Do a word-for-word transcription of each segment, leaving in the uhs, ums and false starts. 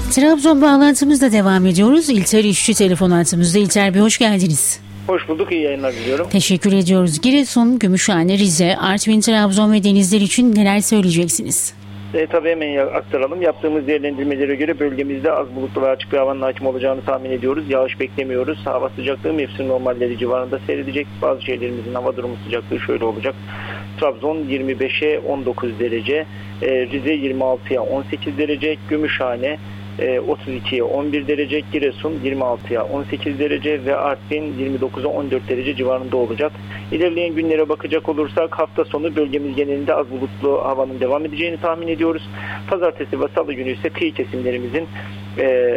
Trabzon bağlantımızda devam ediyoruz. İlter İşçi telefon hattımızda. İlter Bey hoş geldiniz. Hoş bulduk, iyi yayınlar diliyorum. Teşekkür ediyoruz. Giresun, Gümüşhane, Rize, Artvin, Trabzon ve denizler için neler söyleyeceksiniz? E, tabii hemen aktaralım. Yaptığımız değerlendirmelere göre bölgemizde az bulutlu ve açık bir havanın hakim olacağını tahmin ediyoruz. Yağış beklemiyoruz. Hava sıcaklığı mevsim normalleri civarında seyredecek. Bazı şehirlerimizin hava durumu sıcaklığı şöyle olacak. Trabzon yirmi beşe on dokuz derece, e, Rize yirmi altıya on sekiz derece, Gümüşhane e, otuz ikiye on bir derece, Giresun yirmi altıya on sekiz derece ve Artvin yirmi dokuza on dört derece civarında olacak. İlerleyen günlere bakacak olursak hafta sonu bölgemiz genelinde az bulutlu havanın devam edeceğini tahmin ediyoruz. Pazartesi ve salı günü ise kıyı kesimlerimizin e,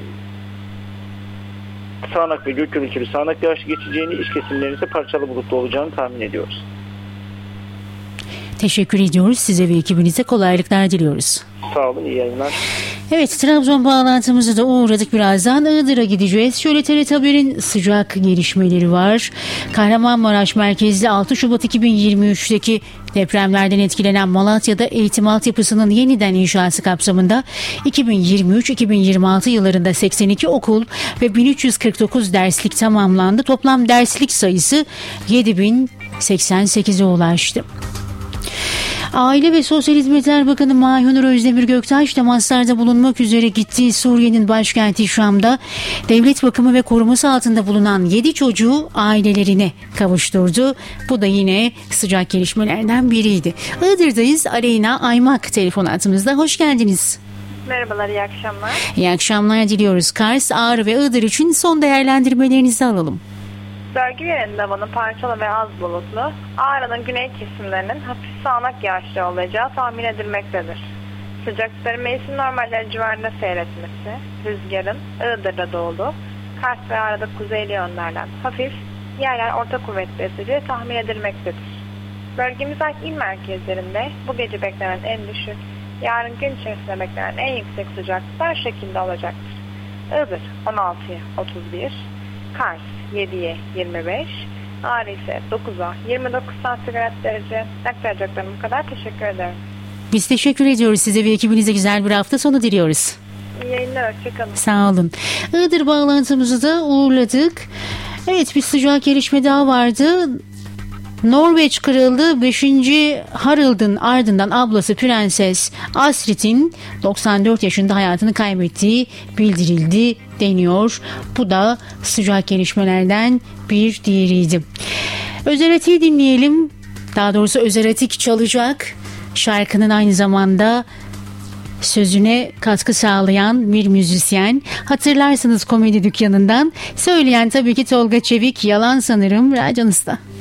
sağanak ve gök gürültülü sağanak yağış geçeceğini, iç kesimlerin ise parçalı bulutlu olacağını tahmin ediyoruz. Teşekkür ediyoruz. Size ve ekibinize kolaylıklar diliyoruz. Sağ olun, iyi yayınlar. Evet, Trabzon bağlantımızı da uğradık. Birazdan Iğdır'a gideceğiz. Şöyle T R T Haber'in sıcak gelişmeleri var. Kahramanmaraş merkezli altı Şubat iki bin yirmi üçteki depremlerden etkilenen Malatya'da eğitim altyapısının yeniden inşası kapsamında iki bin yirmi üç iki bin yirmi altı yıllarında seksen iki okul ve bin üç yüz kırk dokuz derslik tamamlandı. Toplam derslik sayısı yedi bin seksen sekize ulaştı. Aile ve Sosyal Hizmetler Bakanı Mahir Özdemir Göktaş temaslarda bulunmak üzere gittiği Suriye'nin başkenti Şam'da devlet bakımı ve koruması altında bulunan yedi çocuğu ailelerine kavuşturdu. Bu da yine sıcak gelişmelerden biriydi. Iğdır'dayız. Aleyna Aymak telefon hattımızda. Hoş geldiniz. Merhabalar, iyi akşamlar. İyi akşamlar diliyoruz. Kars, Ağrı ve Iğdır için son değerlendirmelerinizi alalım. Bölge genelinde havanın parçalı ve az bulutlu, Ağrı'nın güney kesimlerinin hafif sağanak yağışlı olacağı tahmin edilmektedir. Sıcaklıkların mevsim normalleri civarında seyretmesi, rüzgarın Iğdır'da doğulu, Kars ve Ağrı'da kuzeyli yönlerden hafif, yer yer orta kuvvetli eseceği tahmin edilmektedir. Bölgemiz ait il merkezlerinde bu gece beklenen en düşük, yarın gün içerisinde beklenen en yüksek sıcaklıklar şekilde olacaktır. Iğdır on altıya otuz bir, Kars yediye yirmi beş, Ağrı ise dokuza yirmi dokuz santigrat derece. Aktaracaklarım bu kadar. Teşekkür ederim. Biz teşekkür ediyoruz. Size ve ekibinize güzel bir hafta sonu diliyoruz. İyi yayınlar. Hoşçakalın. Sağ olun. Iğdır bağlantımızı da uğurladık. Evet, bir sıcak gelişme daha vardı. Norveç kralı beşinci Harald'ın ardından ablası Prenses Astrid'in doksan dört yaşında hayatını kaybettiği bildirildi deniyor. Bu da sıcak gelişmelerden bir diğeriydi. Özerati'yi dinleyelim. Daha doğrusu Özeratik çalacak. Şarkının aynı zamanda sözüne katkı sağlayan bir müzisyen. Hatırlarsınız Komedi Dükkanı'ndan. Söyleyen tabii ki Tolga Çevik. Yalan sanırım. Racan Usta.